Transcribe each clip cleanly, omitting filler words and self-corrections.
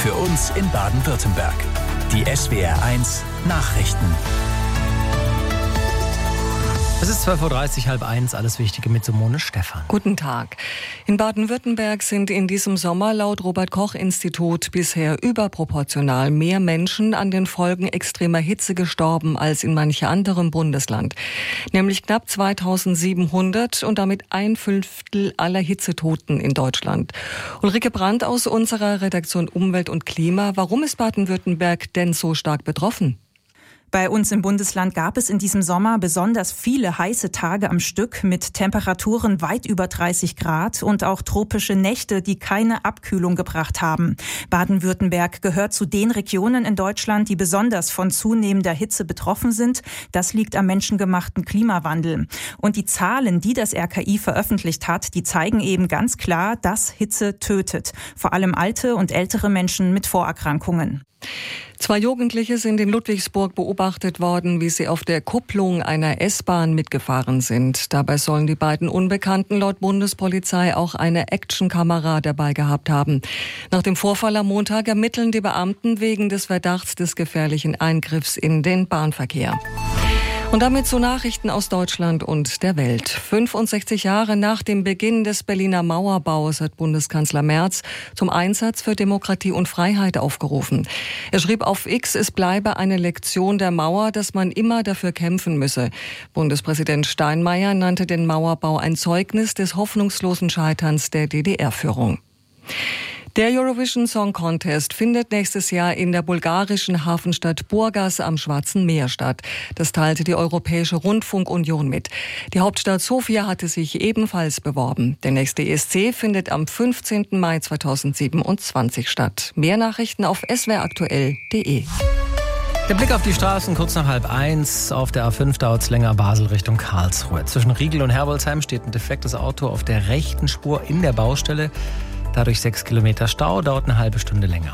für uns in Baden-Württemberg. Die SWR1 Nachrichten. Es ist 12.30 Uhr, 12:30, alles Wichtige mit Simone Stephan. Guten Tag. In Baden-Württemberg sind in diesem Sommer laut Robert-Koch-Institut bisher überproportional mehr Menschen an den Folgen extremer Hitze gestorben als in manch anderem Bundesland. Nämlich knapp 2700 und damit 1/5 aller Hitzetoten in Deutschland. Ulrike Brandt aus unserer Redaktion Umwelt und Klima. Warum ist Baden-Württemberg denn so stark betroffen? Bei uns im Bundesland gab es in diesem Sommer besonders viele heiße Tage am Stück mit Temperaturen weit über 30 Grad und auch tropische Nächte, die keine Abkühlung gebracht haben. Baden-Württemberg gehört zu den Regionen in Deutschland, die besonders von zunehmender Hitze betroffen sind. Das liegt am menschengemachten Klimawandel. Und die Zahlen, die das RKI veröffentlicht hat, die zeigen eben ganz klar, dass Hitze tötet. Vor allem alte und ältere Menschen mit Vorerkrankungen. 2 Jugendliche sind in Ludwigsburg beobachtet worden, wie sie auf der Kupplung einer S-Bahn mitgefahren sind. Dabei sollen die beiden Unbekannten laut Bundespolizei auch eine Actionkamera dabei gehabt haben. Nach dem Vorfall am Montag ermitteln die Beamten wegen des Verdachts des gefährlichen Eingriffs in den Bahnverkehr. Und damit zu Nachrichten aus Deutschland und der Welt. 65 Jahre nach dem Beginn des Berliner Mauerbaus hat Bundeskanzler Merz zum Einsatz für Demokratie und Freiheit aufgerufen. Er schrieb auf X, es bleibe eine Lektion der Mauer, dass man immer dafür kämpfen müsse. Bundespräsident Steinmeier nannte den Mauerbau ein Zeugnis des hoffnungslosen Scheiterns der DDR-Führung. Der Eurovision Song Contest findet nächstes Jahr in der bulgarischen Hafenstadt Burgas am Schwarzen Meer statt. Das teilte die Europäische Rundfunkunion mit. Die Hauptstadt Sofia hatte sich ebenfalls beworben. Der nächste ESC findet am 15. Mai 2027 statt. Mehr Nachrichten auf swraktuell.de. Der Blick auf die Straßen kurz nach 12:30. Auf der A5 dauert es länger, Basel Richtung Karlsruhe. Zwischen Riegel und Herbolzheim steht ein defektes Auto auf der rechten Spur in der Baustelle. Dadurch 6 Kilometer Stau, dauert eine halbe Stunde länger.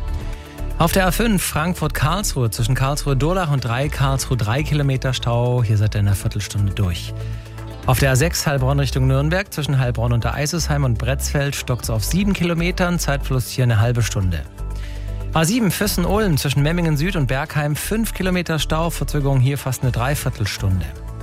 Auf der A5 Frankfurt-Karlsruhe zwischen Karlsruhe-Durlach und Karlsruhe 3 Kilometer Stau. Hier seid ihr in einer Viertelstunde durch. Auf der A6 Heilbronn Richtung Nürnberg zwischen Heilbronn und der Eisesheim und Bretzfeld stockt es auf 7 Kilometern. Zeitverlust hier eine halbe Stunde. A7 Füssen-Ulm zwischen Memmingen Süd und Bergheim 5 Kilometer Stau. Verzögerung hier fast eine Dreiviertelstunde.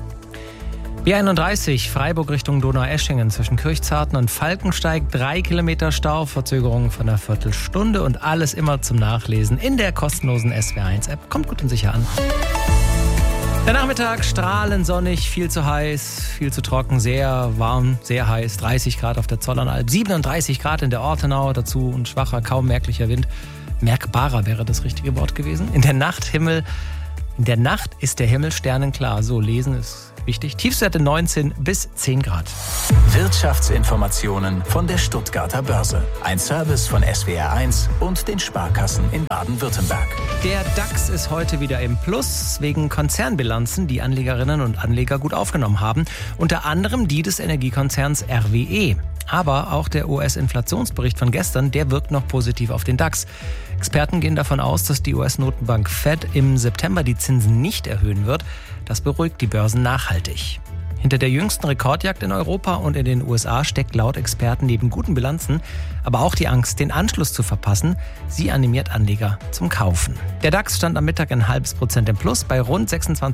B31 Freiburg Richtung Donaueschingen zwischen Kirchzarten und Falkensteig 3 Kilometer Stau, Verzögerung von einer Viertelstunde und alles immer zum Nachlesen in der kostenlosen SWR1-App. Kommt gut und sicher an. Der Nachmittag strahlend sonnig, viel zu heiß, viel zu trocken, sehr warm, sehr heiß, 30 Grad auf der Zollernalb, 37 Grad in der Ortenau, dazu ein schwacher, kaum merklicher Wind. Merkbarer wäre das richtige Wort gewesen. In der Nacht ist der Himmel sternenklar. So, lesen ist wichtig. Tiefstwerte 19 bis 10 Grad. Wirtschaftsinformationen von der Stuttgarter Börse. Ein Service von SWR1 und den Sparkassen in Baden-Württemberg. Der DAX ist heute wieder im Plus wegen Konzernbilanzen, die Anlegerinnen und Anleger gut aufgenommen haben. Unter anderem die des Energiekonzerns RWE. Aber auch der US-Inflationsbericht von gestern, der wirkt noch positiv auf den DAX. Experten gehen davon aus, dass die US-Notenbank Fed im September die Zinsen nicht erhöhen wird. Das beruhigt die Börsen nachhaltig. Hinter der jüngsten Rekordjagd in Europa und in den USA steckt laut Experten neben guten Bilanzen aber auch die Angst, den Anschluss zu verpassen. Sie animiert Anleger zum Kaufen. Der DAX stand am Mittag 0,5% im Plus bei rund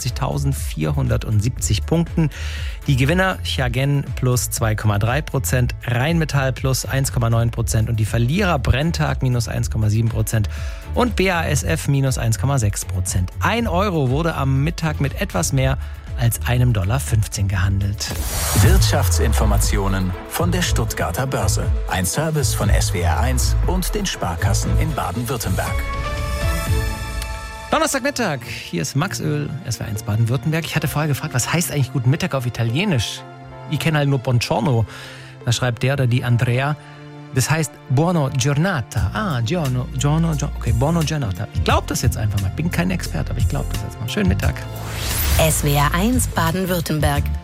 26.470 Punkten. Die Gewinner Chagen plus 2,3%, Rheinmetall plus 1,9% und die Verlierer Brenntag minus 1,7% und BASF minus 1,6%. 1 Euro wurde am Mittag mit etwas mehr als $1,15 gehandelt. Wirtschaftsinformationen von der Stuttgarter Börse. Ein Service von SWR1 und den Sparkassen in Baden-Württemberg. Donnerstagmittag, hier ist Max Öl, SWR1 Baden-Württemberg. Ich hatte vorher gefragt, was heißt eigentlich Guten Mittag auf Italienisch? Ich kenne halt nur Buongiorno. Da schreibt der oder die Andrea. Das heißt Buona Giornata. Giorno. Okay, Buona Giornata. Ich glaube das jetzt einfach mal. Ich bin kein Experte, aber ich glaube das jetzt mal. Schönen Mittag. SWR1 Baden-Württemberg.